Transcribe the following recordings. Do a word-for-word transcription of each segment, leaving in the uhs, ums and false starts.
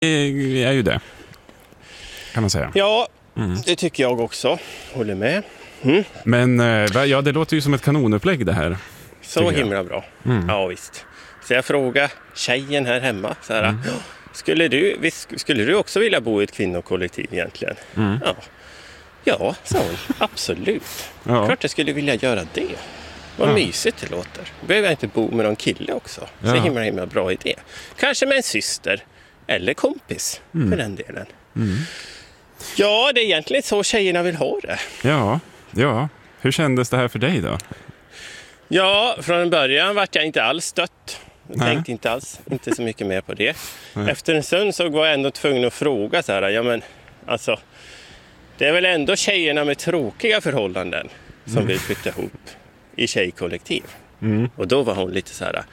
är ju det, kan man säga. Ja, mm. det tycker jag också. Håller med. Mm. Men ja, det låter ju som ett kanonupplägg det här. Så himla bra. Mm. Ja, visst. Så jag frågar tjejen här hemma så här, mm. skulle, du, visst, skulle du också vilja bo i ett kvinnokollektiv egentligen? Mm. Ja. Ja, sa hon. Absolut. Ja. Klart jag skulle vilja göra det. Vad ja. mysigt det låter. Behöver jag inte bo med någon kille också. Så ja. himla himla bra idé. Kanske med en syster. Eller kompis, mm. för den delen. Mm. Ja, det är egentligen så tjejerna vill ha det. Ja, ja. Hur kändes det här för dig då? Ja, från början var jag inte alls stött. Jag Nej. tänkte inte alls, inte så mycket mer på det. Nej. Efter en stund så var jag ändå tvungen att fråga så här, ja men alltså, det är väl ändå tjejerna med tråkiga förhållanden som mm. vill flytta ihop i tjejkollektiv. Mm. Och då var hon lite så här,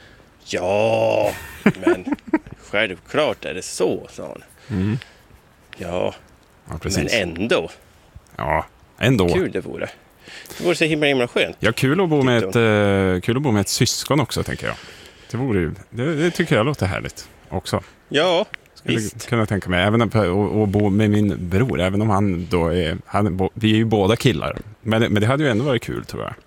ja, men självklart är det så, sa hon. Mm. Ja, ja precis. Men ändå. Ja, ändå. Kul det vore. Det vore så himla himla skönt. Ja, kul att bo med ett, uh, kul att bo med ett syskon också, tänker jag. Det vore ju, det, det tycker jag låter härligt också. Ja, skulle visst. kunna tänka mig. Även att och, och bo med min bror, även om han då är, han, vi är ju båda killar. Men, men det hade ju ändå varit kul, tror jag.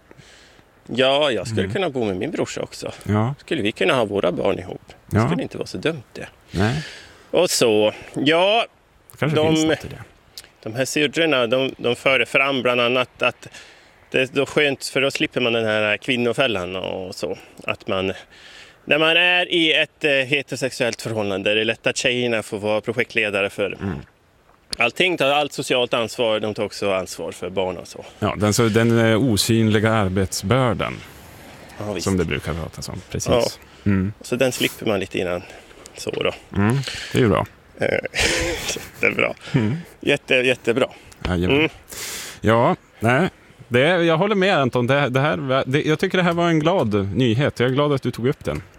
Ja, jag skulle mm. kunna bo med min brorsa också. Ja. Skulle vi kunna ha våra barn ihop? Det ja. skulle inte vara så dumt det. Nej. Och så, ja, kanske de, finns något i det. De här syrrorna, de, de för fram bland annat att det är då skönt, för då slipper man den här kvinnofällan och så. Att man, när man är i ett eh, heterosexuellt förhållande, det är lätt att tjejerna får vara projektledare för mm. allting, tar allt socialt ansvar, de tar också ansvar för barn och så. Ja, den, så den osynliga arbetsbördan, ja, som det brukar pratas om. Precis. Ja. Mm. Så den slipper man lite innan så då. Mm. Det är ju bra. Jättebra. Mm. Jätte, jättebra. Mm. Ja, nej. Det, jag håller med Anton. Det, det här, det, jag tycker det här var en glad nyhet. Jag är glad att du tog upp den.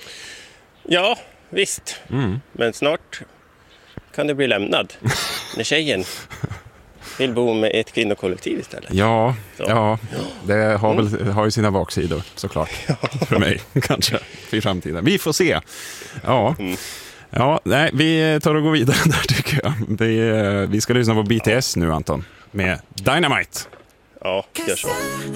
Ja, visst. Mm. Men snart kan det bli lämnad när tjejen vill bo med ett kvinnokollektiv istället. Ja, ja det har, väl, mm. har ju sina baksidor såklart. För mig kanske i framtiden. Vi får se. Ja. Mm. Ja, nej, vi tar och går vidare där tycker jag. Vi, vi ska lyssna på B T S nu, Anton, med Dynamite. Ja, gör så.